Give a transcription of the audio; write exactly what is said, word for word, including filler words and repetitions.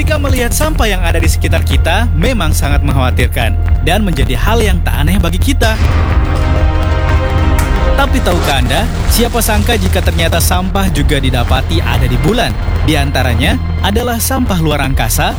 Jika melihat sampah yang ada di sekitar kita, memang sangat mengkhawatirkan dan menjadi hal yang tak aneh bagi kita. Tapi tahukah Anda, siapa sangka jika ternyata sampah juga didapati ada di bulan? Di antaranya adalah sampah luar angkasa